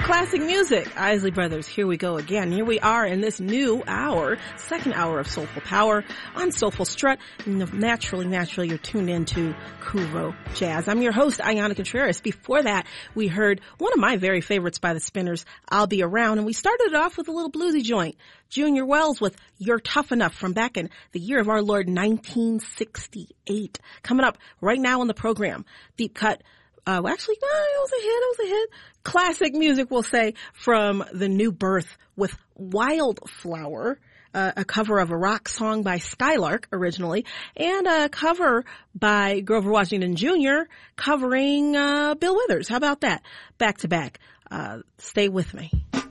Classic music. Isley Brothers, here we go again. Here we are in this new hour, second hour of Soulful Power on Soulful Strut. Naturally, you're tuned into Kuvo Jazz. I'm your host, Ayana Contreras. Before that, we heard one of my very favorites by the Spinners, I'll Be Around, and we started it off with a little bluesy joint. Junior Wells with You're Tough Enough from back in the year of our Lord, 1968. Coming up right now on the program, deep cut. It was a hit. Classic music, we'll say, from The New Birth with Wildflower, a cover of a rock song by Skylark originally, and a cover by Grover Washington Jr. covering Bill Withers. How about that? Back to back. Stay with me.